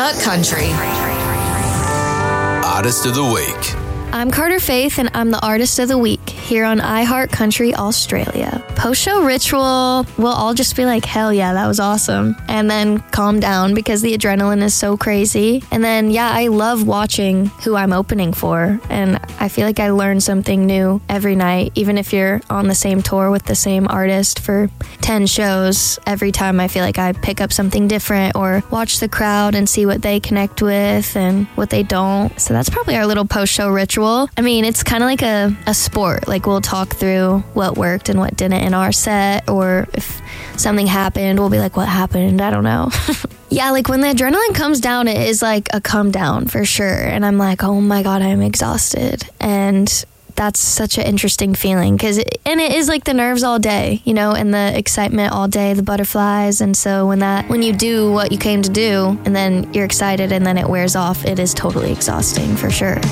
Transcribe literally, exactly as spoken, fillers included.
iHeart Country. Artist of the Week. I'm Carter Faith, and I'm the Artist of the Week here on iHeart Country Australia. Post-show ritual, we'll all just be like, hell yeah, that was awesome. And then calm down because the adrenaline is so crazy. And then, yeah, I love watching who I'm opening for. And I feel like I learn something new every night, even if you're on the same tour with the same artist for ten shows. Every time I feel like I pick up something different or watch the crowd and see what they connect with and what they don't. So that's probably our little post-show ritual. I mean, it's kind of like a, a sport. Like, we'll talk through what worked and what didn't in our set, or if something happened, we'll be like, what happened? I don't know. Yeah, like when the adrenaline comes down, it is like a come down for sure. And I'm like, oh my God, I'm exhausted. And that's such an interesting feeling because it, and it is like the nerves all day, you know, and the excitement all day, the butterflies. And so when that, when you do what you came to do and then you're excited and then it wears off, it is totally exhausting for sure.